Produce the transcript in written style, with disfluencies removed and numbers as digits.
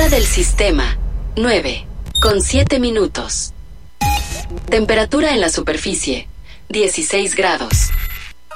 Temperatura del sistema, 9,7 minutos. Temperatura en la superficie, 16 grados.